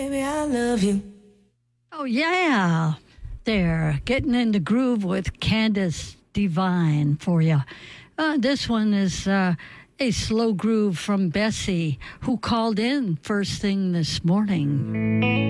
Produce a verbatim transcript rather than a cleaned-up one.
Baby, I love you. Oh, yeah. There, getting in the groove with Candace Divine for you. Uh, this one is uh, a slow groove from Bessie, who called in first thing this morning.